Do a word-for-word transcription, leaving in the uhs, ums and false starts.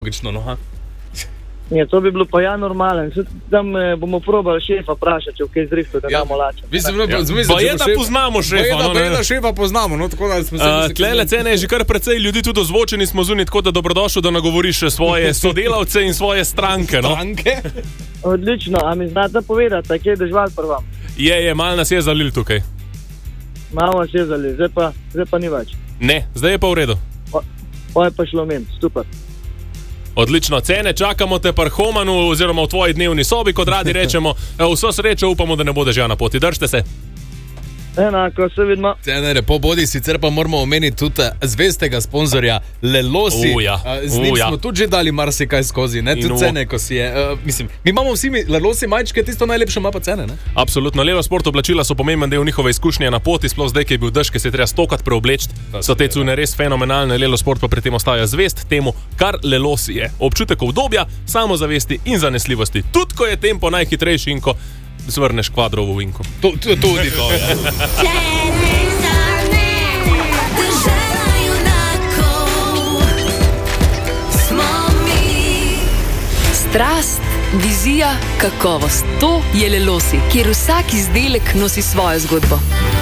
logično, no, ha? Ja, to bi bilo pa ja normalen. Tam eh, bomo probali šefa vprašati, če v kaj zrihto, da ja. Damo lačen. Mislim, ja. Pa je, da šef... poznamo šefa. Pa je, da šefa poznamo, no, tako da smo se... Uh, tlele cene je že kar precej ljudi tudi ozvočeni smo zunaj, tako da dobrodošel, da nagovoriš svoje sodelavce in svoje stranke, no? Stranke? Odlično, a mi znate povedati, tako je dežval pri vam? Je, je, malo nas je zalil tukaj. Malo nas je zalil, zdaj pa, zdaj pa ni več. Ne, zdaj je pa v redu. Pa, pa je pa šlo men, super. Odlično, cene, čakamo te pri Homanu oziroma v tvoji dnevni sobi, kot radi rečemo. Vso srečo, upamo, da ne boš že na poti. Držite se. Enako, se vidimo. Cene, lepo bodi, sicer pa moramo omeniti tudi zvestega sponzorja Lelosi. Uja, Z njim uja. smo tudi že dali marsikaj skozi, ne? Tudi cene, ko si je. Uh, mislim, mi imamo vsi mi, Lelosi majčke, tisto najlepše ima pa cene, ne? Absolutno, Lelo Sport oblačila so pomemben del njihove izkušnje na poti, sploh zdaj, ki je bil dež, ki se je treba stokrat preobleči. So te cune res fenomenalne, Lelo Sport pa pri tem ostaja zvest temu, kar Lelosi je. Občutek obdobja, samozavesti in zanesljivosti. Tudi ko je tempo najhitrejši in ko zvrneš kvadrovo vinko. To, to, tudi to, ja. Strast, vizija, kakovost. To je Lelosi, kjer vsak izdelek nosi svojo zgodbo.